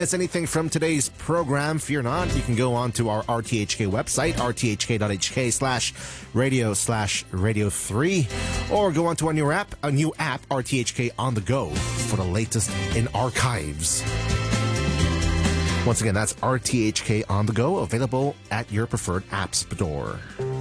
Miss anything from today's program, fear not. You can go on to our RTHK website, rthk.hk/radio/radio3, or go on to our new app, RTHK On The Go, for the latest in archives. Once again, that's RTHK On The Go, available at your preferred app store.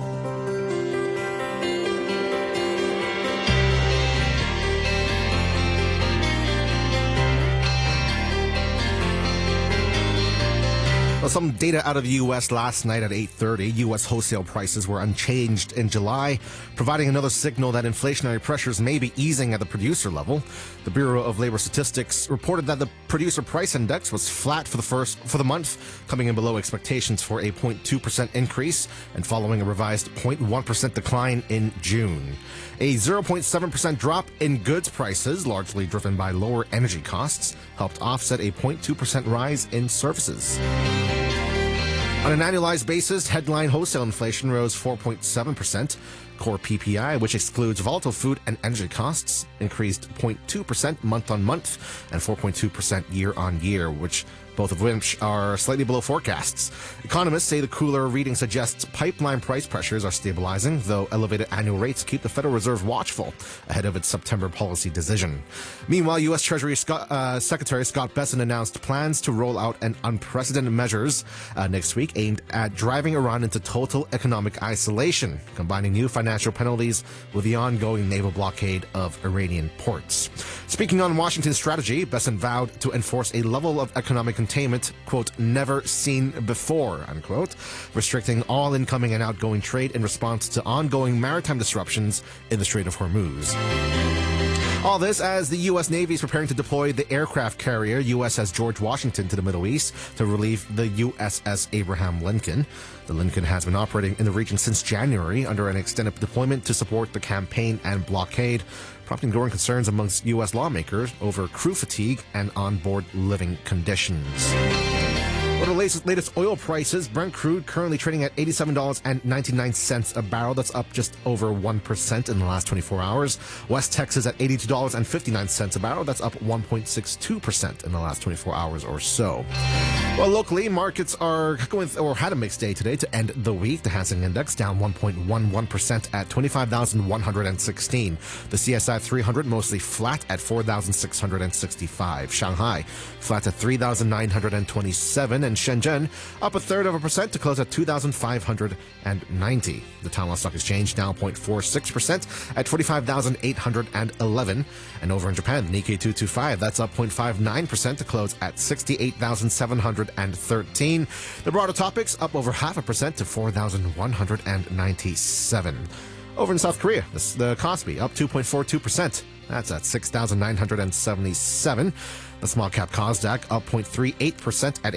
Well, some data out of the U.S. last night at 8:30. U.S. wholesale prices were unchanged in July, providing another signal that inflationary pressures may be easing at the producer level. The Bureau of Labor Statistics reported that the producer price index was flat for the month, coming in below expectations for a 0.2% increase and following a revised 0.1% decline in June. A 0.7% drop in goods prices, largely driven by lower energy costs, helped offset a 0.2% rise in services. On an annualized basis, headline wholesale inflation rose 4.7%. Core PPI, which excludes volatile food and energy costs, increased 0.2% month-on-month and 4.2% year-on-year, both of which are slightly below forecasts. Economists say the cooler reading suggests pipeline price pressures are stabilizing, though elevated annual rates keep the Federal Reserve watchful ahead of its September policy decision. Meanwhile, U.S. Treasury Secretary Scott Bessent announced plans to roll out an unprecedented measures next week aimed at driving Iran into total economic isolation, combining new financial penalties with the ongoing naval blockade of Iranian ports. Speaking on Washington's strategy, Bessent vowed to enforce a level of economic containment, quote, never seen before, unquote, restricting all incoming and outgoing trade in response to ongoing maritime disruptions in the Strait of Hormuz. All this as the U.S. Navy is preparing to deploy the aircraft carrier USS George Washington to the Middle East to relieve the USS Abraham Lincoln. The Lincoln has been operating in the region since January under an extended deployment to support the campaign and blockade, prompting growing concerns amongst U.S. lawmakers over crew fatigue and onboard living conditions. What are the latest oil prices? Brent crude currently trading at $87.99 a barrel. That's up just over 1% in the last 24 hours. West Texas at $82.59 a barrel. That's up 1.62% in the last 24 hours or so. Well, locally, markets are had a mixed day today to end the week. The Hang Seng Index down 1.11% at 25,116. The CSI 300 mostly flat at 4,665. Shanghai flat at 3,927. And Shenzhen up 0.33% to close at 2,590. The Taiwan Stock Exchange down 0.46% at 45,811. And over in Japan, the Nikkei 225, that's up 0.59% to close at 68,713. The broader topics up over 0.5% to 4,197. Over in South Korea, the Kospi up 2.42%. That's at 6,977. The small cap Kosdaq up 0.38% at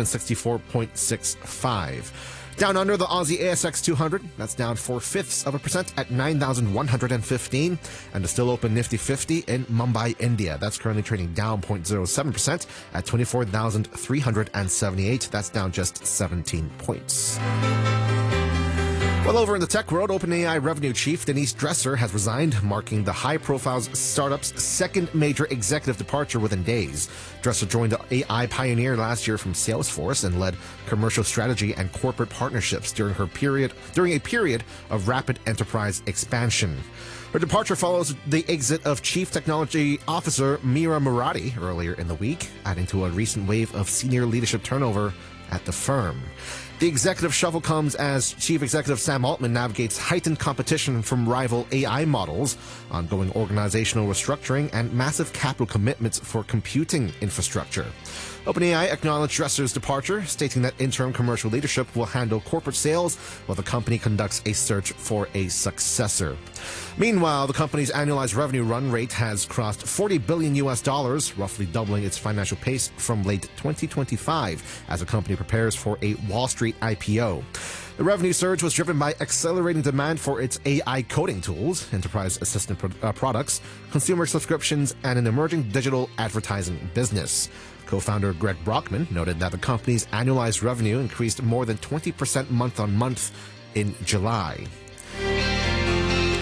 864.65. Down under, the Aussie ASX 200, that's down 0.4% at 9,115. And the still open Nifty 50 in Mumbai, India, that's currently trading down 0.07% at 24,378. That's down just 17 points. Well, over in the tech world, OpenAI revenue chief Denise Dresser has resigned, marking the high-profile startup's second major executive departure within days. Dresser joined the AI pioneer last year from Salesforce and led commercial strategy and corporate partnerships during a period of rapid enterprise expansion. Her departure follows the exit of Chief Technology Officer Mira Murati earlier in the week, adding to a recent wave of senior leadership turnover at the firm. The executive shuffle comes as Chief Executive Sam Altman navigates heightened competition from rival AI models, ongoing organizational restructuring, and massive capital commitments for computing infrastructure. OpenAI acknowledged Dresser's departure, stating that interim commercial leadership will handle corporate sales while the company conducts a search for a successor. Meanwhile, the company's annualized revenue run rate has crossed $40 billion, roughly doubling its financial pace from late 2025 as the company prepares for a Wall Street IPO. The revenue surge was driven by accelerating demand for its AI coding tools, enterprise assistant products, consumer subscriptions, and an emerging digital advertising business. Co-founder Greg Brockman noted that the company's annualized revenue increased more than 20% month-on-month in July.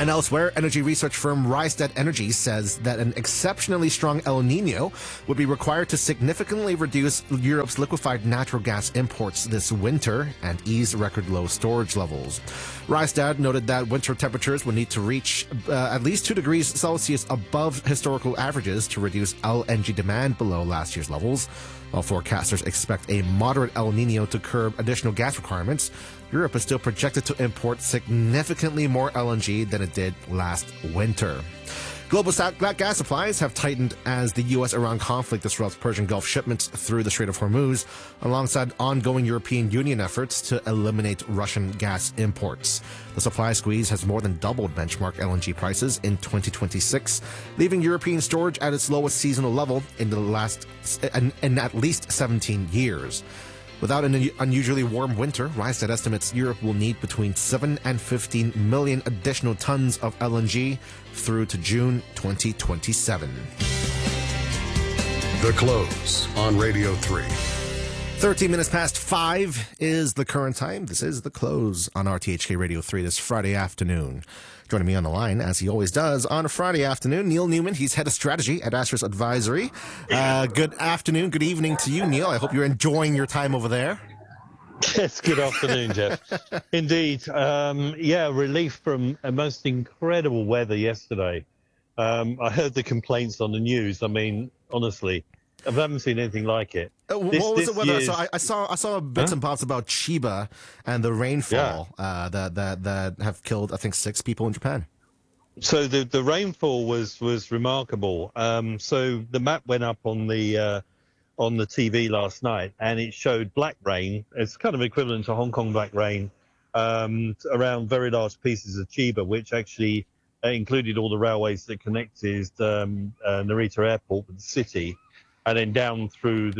And elsewhere, energy research firm Rystad Energy says that an exceptionally strong El Nino would be required to significantly reduce Europe's liquefied natural gas imports this winter and ease record low storage levels. Rystad noted that winter temperatures would need to reach at least 2 degrees Celsius above historical averages to reduce LNG demand below last year's levels. While forecasters expect a moderate El Nino to curb additional gas requirements, Europe is still projected to import significantly more LNG than it did last winter. Global gas supplies have tightened as the U.S.-Iran conflict disrupts Persian Gulf shipments through the Strait of Hormuz, alongside ongoing European Union efforts to eliminate Russian gas imports. The supply squeeze has more than doubled benchmark LNG prices in 2026, leaving European storage at its lowest seasonal level in at least 17 years. Without an unusually warm winter, Rystad estimates Europe will need between 7 and 15 million additional tons of LNG through to June 2027. The Close on Radio 3. 13 minutes past 5 is the current time. This is The Close on RTHK Radio 3 this Friday afternoon. Joining me on the line, as he always does on a Friday afternoon, Neil Newman. He's head of strategy at Asterisk Advisory. Good afternoon, good evening to you, Neil. I hope you're enjoying your time over there. Yes, good afternoon, Jeff. Indeed. Relief from a most incredible weather yesterday. I heard the complaints on the news. I mean, honestly, I haven't seen anything like it. What was the weather? So I saw bits and bobs about Chiba and the rainfall that have killed, I think, 6 people in Japan. So the rainfall was remarkable. So the map went up on the TV last night, and it showed black rain. It's kind of equivalent to Hong Kong black rain around very large pieces of Chiba, which actually included all the railways that connected Narita Airport with the city. And then down through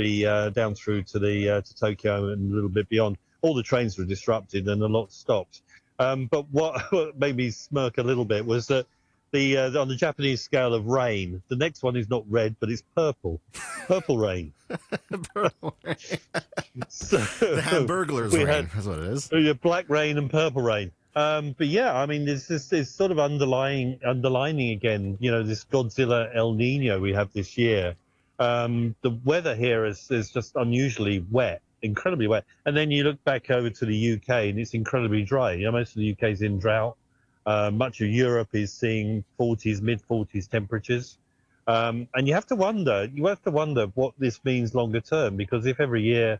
to Tokyo and a little bit beyond. All the trains were disrupted and a lot stopped. But what made me smirk a little bit was that on the Japanese scale of rain, the next one is not red, but it's purple. Purple rain. Purple rain. So, the Hamburglers rain, that's what it is. Black rain and purple rain. But yeah, I mean, it's sort of underlining again, this Godzilla El Nino we have this year. The weather here is just unusually wet, incredibly wet. And then you look back over to the UK and it's incredibly dry. Most of the UK is in drought. Much of Europe is seeing mid-40s temperatures. And you have to wonder what this means longer term, because if every year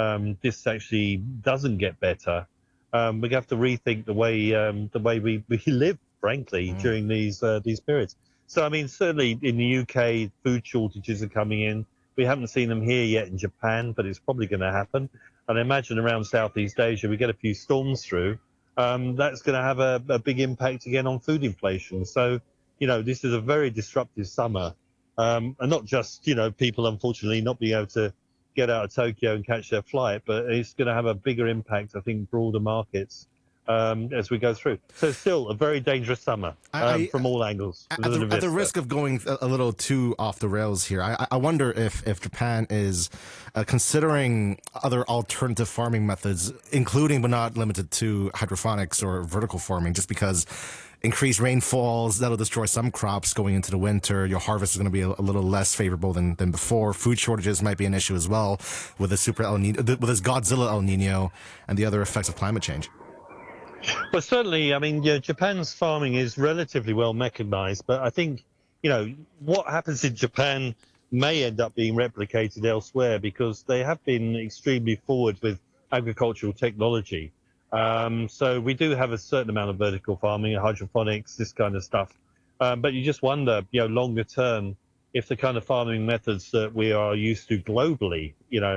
this actually doesn't get better, we have to rethink the way we live, frankly, during these periods. So, I mean, certainly in the UK, food shortages are coming in. We haven't seen them here yet in Japan, but it's probably going to happen. And I imagine around Southeast Asia, we get a few storms through. That's going to have a big impact again on food inflation. So, this is a very disruptive summer. And not just, people, unfortunately, not being able to get out of Tokyo and catch their flight, but it's going to have a bigger impact, I think, broader markets. As we go through. So still a very dangerous summer from all angles. At the risk of going a little too off the rails here, I wonder if Japan is considering other alternative farming methods, including but not limited to hydroponics or vertical farming, just because increased rainfalls, that'll destroy some crops going into the winter. Your harvest is going to be a little less favorable than before. Food shortages might be an issue as well with the super El Nino, with this Godzilla El Nino and the other effects of climate change. Well, certainly, I mean, Japan's farming is relatively well mechanized, but I think, what happens in Japan may end up being replicated elsewhere because they have been extremely forward with agricultural technology. So we do have a certain amount of vertical farming, hydroponics, this kind of stuff. But you just wonder, longer term, if the kind of farming methods that we are used to globally,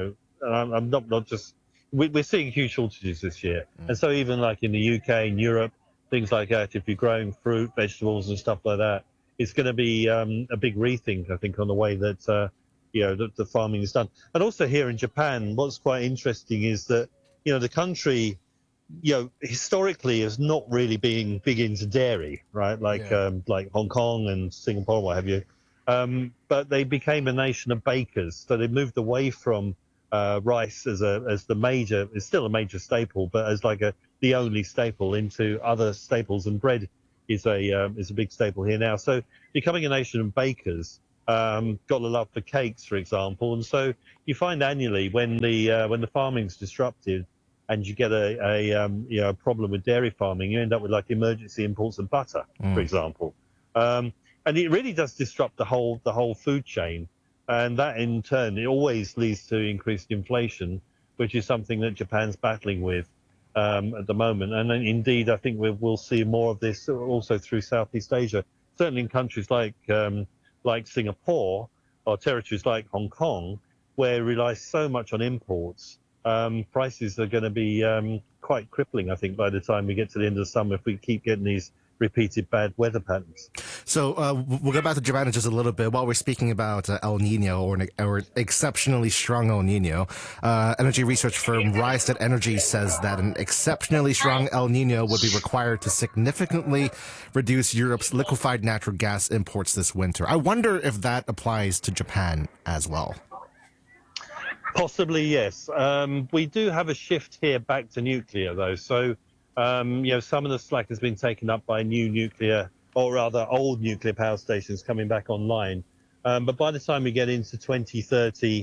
I'm not just... We're seeing huge shortages this year. And so even like in the UK and Europe, things like that, if you're growing fruit, vegetables and stuff like that, it's going to be a big rethink, I think, on the way that, the farming is done. And also here in Japan, what's quite interesting is that, the country, historically has not really been big into dairy, right? Like Hong Kong and Singapore, what have you. But they became a nation of bakers. So they moved away from rice as the major, it's still a major staple, but as like the only staple, into other staples, and bread is a big staple here now. So becoming a nation of bakers, got a love for cakes, for example, and so you find annually when the farming's disrupted and you get a problem with dairy farming, you end up with like emergency imports of butter, for example, and it really does disrupt the whole food chain, and that in turn it always leads to increased inflation, which is something that Japan's battling with at the moment. And indeed, I think we'll see more of this also through Southeast Asia, certainly in countries like Singapore or territories like Hong Kong, where it relies so much on imports. Prices are going to be quite crippling, I think, by the time we get to the end of the summer if we keep getting these repeated bad weather patterns. So we'll go back to Japan in just a little bit. While we're speaking about El Nino or exceptionally strong El Nino, energy research firm Rystad Energy says that an exceptionally strong El Nino would be required to significantly reduce Europe's liquefied natural gas imports this winter. I wonder if that applies to Japan as well. Possibly, yes. We do have a shift here back to nuclear, though. So, some of the slack has been taken up by new nuclear, or rather old nuclear power stations coming back online. But by the time we get into 2030,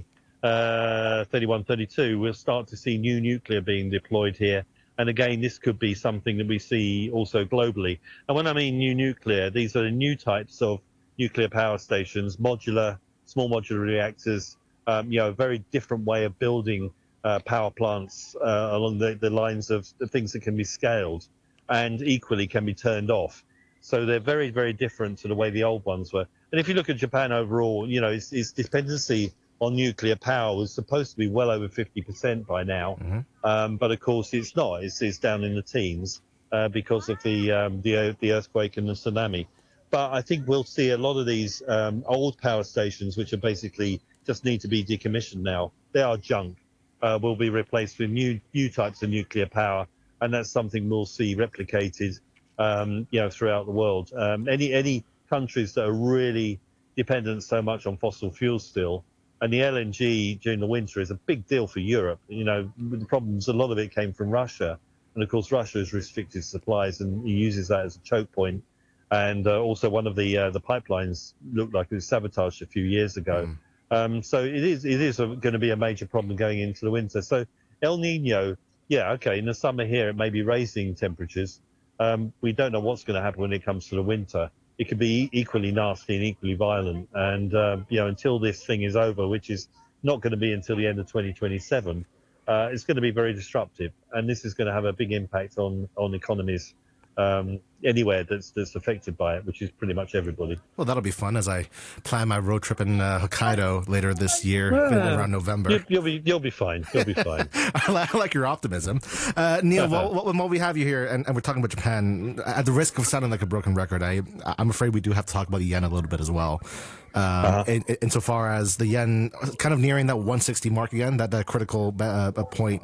31, 32, we'll start to see new nuclear being deployed here. And again, this could be something that we see also globally. And when I mean new nuclear, these are the new types of nuclear power stations, modular, small modular reactors, a very different way of building power plants along the lines of the things that can be scaled and equally can be turned off. So they're very, very different to the way the old ones were. And if you look at Japan overall, its dependency on nuclear power was supposed to be well over 50% by now. Mm-hmm. But of course it's not. It's down in the teens because of the earthquake and the tsunami. But I think we'll see a lot of these old power stations, which are basically just need to be decommissioned now. They are junk. Will be replaced with new types of nuclear power, and that's something we'll see replicated, throughout the world. Any countries that are really dependent so much on fossil fuels still, and the LNG during the winter is a big deal for Europe. The problems, a lot of it came from Russia, and of course Russia has restricted supplies and uses that as a choke point. And also one of the pipelines looked like it was sabotaged a few years ago. So it is going to be a major problem going into the winter. So El Nino, in the summer here it may be raising temperatures. We don't know what's going to happen when it comes to the winter. It could be equally nasty and equally violent. And until this thing is over, which is not going to be until the end of 2027, it's going to be very disruptive. And this is going to have a big impact on economies anywhere that's affected by it, which is pretty much everybody. Well, that'll be fun as I plan my road trip in Hokkaido later this year, around November. You'll be fine. You'll be fine. I like your optimism. Neil, while we have you here, and we're talking about Japan, at the risk of sounding like a broken record, I'm afraid we do have to talk about the yen a little bit as well. Insofar as the yen kind of nearing that 160 mark again, that critical point.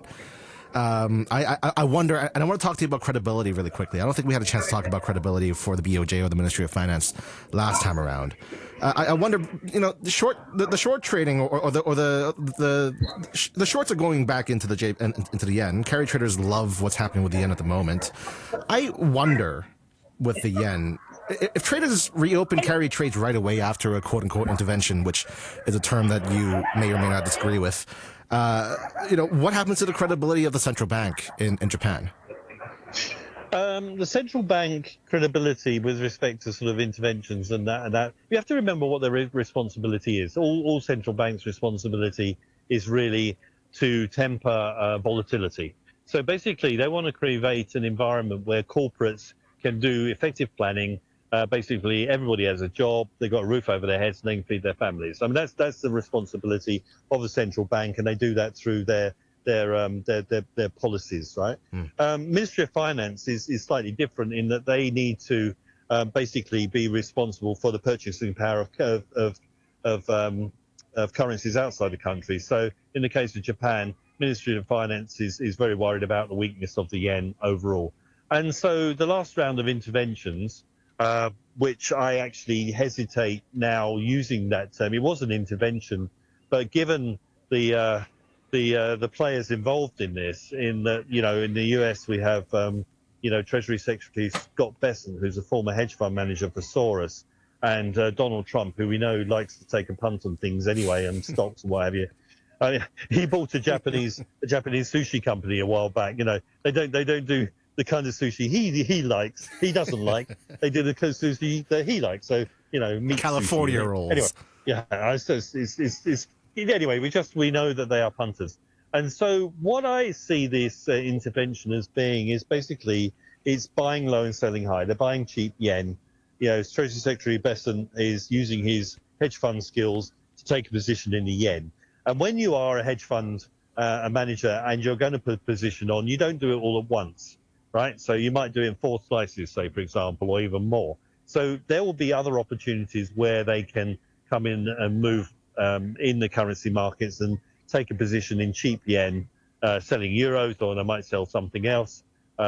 I wonder, and I want to talk to you about credibility really quickly. I don't think we had a chance to talk about credibility for the BOJ or the Ministry of Finance last time around. I wonder, the short trading or the shorts are going back into the yen. Carry traders love what's happening with the yen at the moment. I wonder with the yen, if traders reopen carry trades right away after a quote unquote intervention, which is a term that you may or may not disagree with. What happens to the credibility of the central bank in Japan? The central bank credibility with respect to sort of interventions and that, you have to remember what their responsibility is. All central banks' responsibility is really to temper volatility. So basically, they want to create an environment where corporates can do effective planning. Basically, everybody has a job, they've got a roof over their heads, and they can feed their families. I mean, that's the responsibility of the central bank, and they do that through their policies, right? Ministry of Finance is slightly different in that they need to basically be responsible for the purchasing power of currencies outside the country. So in the case of Japan, Ministry of Finance is very worried about the weakness of the yen overall. And so the last round of interventions, which I actually hesitate now using that term. It was an intervention, but given the players involved in this, in that in the US we have Treasury Secretary Scott Bessent, who's a former hedge fund manager for Soros, and Donald Trump, who we know likes to take a punt on things anyway, and stocks and what have you. He bought a Japanese sushi company a while back. They don't do the kind of sushi he likes. He doesn't like. They do the kind of sushi that he likes. So meat California sushi. rolls. Anyway, yeah. So anyway, we know that they are punters. And so what I see this intervention as being is basically it's buying low and selling high. They're buying cheap yen. Treasury Secretary Bessent is using his hedge fund skills to take a position in the yen. And when you are a hedge fund a manager and you're going to put a position on, you don't do it all at once, right? So you might do it in 4 slices, say, for example, or even more. So there will be other opportunities where they can come in and move in the currency markets and take a position in cheap yen, selling euros, or they might sell something else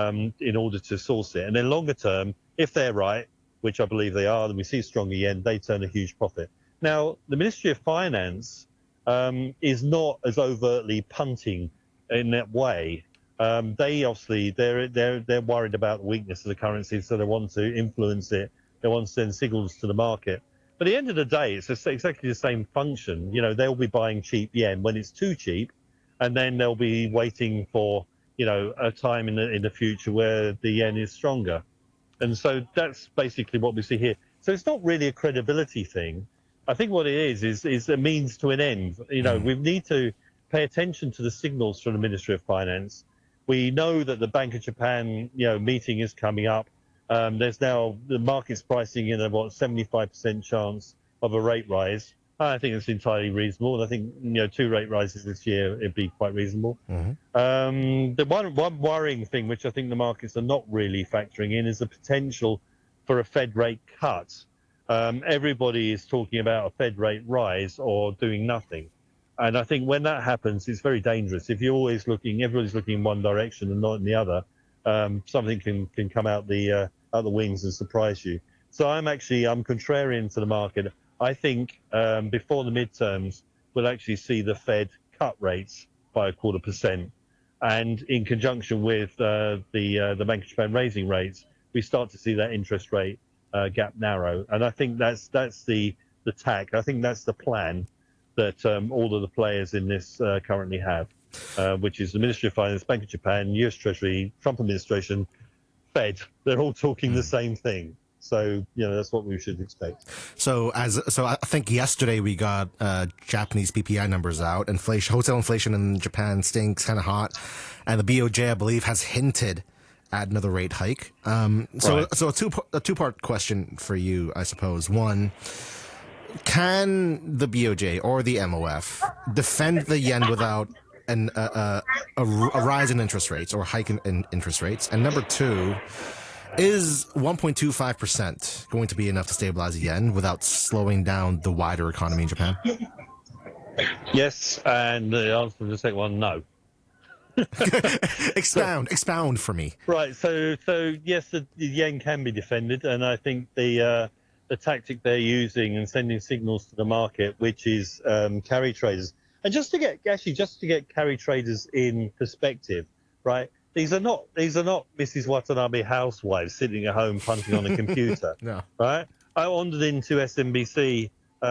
in order to source it. And then longer term, if they're right, which I believe they are, and we see stronger yen, they turn a huge profit. Now, the Ministry of Finance is not as overtly punting in that way. They obviously they're worried about the weakness of the currency, so they want to influence it. They want to send signals to the market. But at the end of the day, it's exactly the same function. They'll be buying cheap yen when it's too cheap, and then they'll be waiting for a time in the future where the yen is stronger. And so that's basically what we see here. So it's not really a credibility thing. I think what it is a means to an end. We need to pay attention to the signals from the Ministry of Finance. We know that the Bank of Japan, meeting is coming up. There's now the market's pricing in a 75% chance of a rate rise. I think it's entirely reasonable. And I think 2 rate rises this year, it'd be quite reasonable. Mm-hmm. The one worrying thing, which I think the markets are not really factoring in, is the potential for a Fed rate cut. Everybody is talking about a Fed rate rise or doing nothing. And I think when that happens, it's very dangerous. If you're always everybody's looking in one direction and not in the other, something can come out the wings and surprise you. So I'm contrarian to the market. I think before the midterms, we'll actually see the Fed cut rates by 0.25%. And in conjunction with the Bank of Japan raising rates, we start to see that interest rate gap narrow. And I think that's the tack. I think that's the plan that all of the players in this currently have, which is the Ministry of Finance, Bank of Japan, US Treasury, Trump administration, Fed. They're all talking the same thing. So, that's what we should expect. So I think yesterday we got Japanese PPI numbers out. Wholesale inflation in Japan staying kind of hot. And the BOJ, I believe, has hinted at another rate hike. So a two-part question for you, I suppose. One, can the BOJ or the MOF defend the yen without a rise in interest rates or hike in interest rates? And number two, is 1.25% going to be enough to stabilize the yen without slowing down the wider economy in Japan? Yes, and the answer to the second one, no. Expound for me. Right. So yes, the yen can be defended, and I think the tactic they're using and sending signals to the market, which is carry traders, and just to get carry traders in perspective, right? These are not Mrs. Watanabe housewives sitting at home punting on a computer. No. Right? I wandered into SMBC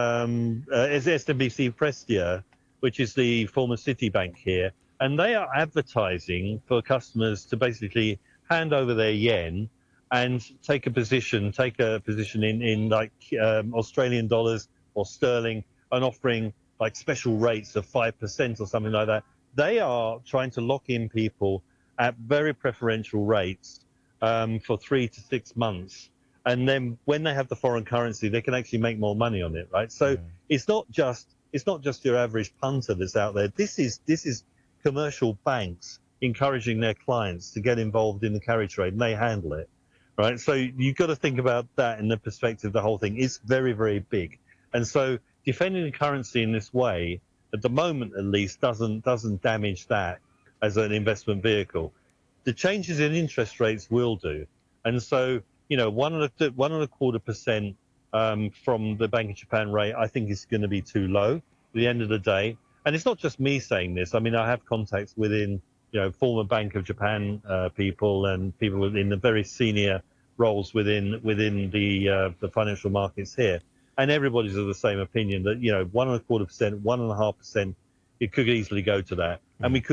Prestia, which is the former Citibank here, and they are advertising for customers to basically hand over their yen and take a position in like Australian dollars or sterling, and offering like special rates of 5% or something like that. They are trying to lock in people at very preferential rates for 3 to 6 months. And then when they have the foreign currency, they can actually make more money on it, right? So it's not just your average punter that's out there. This is commercial banks encouraging their clients to get involved in the carry trade, and they handle it, right? So you've got to think about that in the perspective of the whole thing. It's very, very big. And so defending the currency in this way, at the moment at least, doesn't damage that as an investment vehicle. The changes in interest rates will do. And so, 1.25% from the Bank of Japan rate, I think is going to be too low at the end of the day. And it's not just me saying this. I mean, I have contacts within former Bank of Japan people and people in the very senior roles within the financial markets here, and everybody's of the same opinion that 1.25%, 1.5%, it could easily go to that, and we could